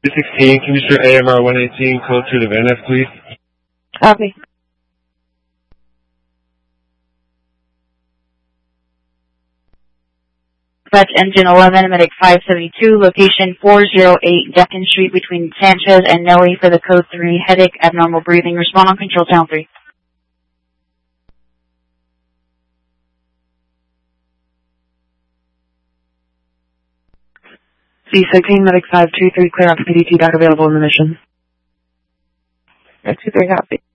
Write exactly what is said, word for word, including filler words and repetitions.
sixteen, can you start A M R one eighteen, code to the Van Ness, please? Copy. Dispatch engine eleven, medic five seventy-two, location four oh eight Deccan Street between Sanchez and Nelly for the code three headache, abnormal breathing. Respond on control town three. C sixteen, medic five two three, clear out to P D T, back available in the mission. two three, copy.